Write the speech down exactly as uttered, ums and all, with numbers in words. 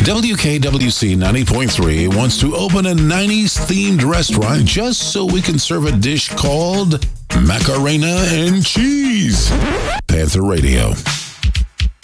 W K W C ninety point three wants to open a nineties themed restaurant just so we can serve a dish called Macarena and Cheese. Panther Radio.